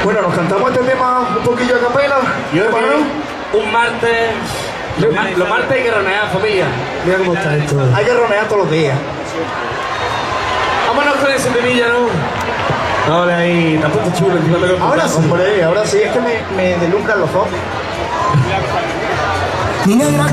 Bueno, nos cantamos este tema un poquillo a capela. Yo un martes. Los martes hay que ronear, familia. Mira cómo está esto. Hay que ronear todos los días. Vámonos con ese temilla, ¿no? Ahora ahí, tampoco chulo. Ahora sí, hombre, ahora sí, es que me deslumbran los ojos. Negra